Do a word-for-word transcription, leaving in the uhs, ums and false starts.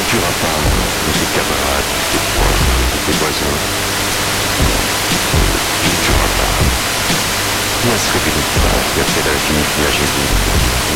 tueras pas tous tes camarades, tes proches, tes voisins. Tu ne tueras pas. Nasri bin Ibn verset à l'infinité à Jésus.